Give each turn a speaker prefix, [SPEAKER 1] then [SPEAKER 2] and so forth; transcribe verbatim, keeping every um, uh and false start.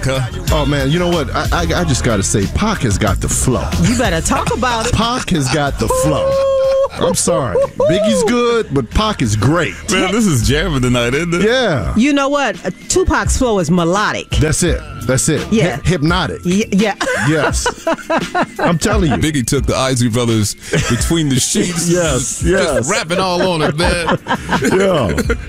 [SPEAKER 1] Oh, man, you know what? I, I, I just got to say, Pac has got the flow.
[SPEAKER 2] You better talk about it.
[SPEAKER 1] Pac has got the flow. I'm sorry. Biggie's good, but Pac is great.
[SPEAKER 3] Man, this is jamming tonight, isn't it?
[SPEAKER 1] Yeah.
[SPEAKER 2] You know what? Tupac's flow is melodic.
[SPEAKER 1] That's it. That's it.
[SPEAKER 2] Yeah.
[SPEAKER 1] Hy- hypnotic.
[SPEAKER 2] Y- yeah.
[SPEAKER 1] Yes. I'm telling you.
[SPEAKER 3] Biggie took the Isley Brothers between the sheets.
[SPEAKER 1] Yes,
[SPEAKER 3] just,
[SPEAKER 1] yes.
[SPEAKER 3] Just rapping all on it, man.
[SPEAKER 1] Yeah.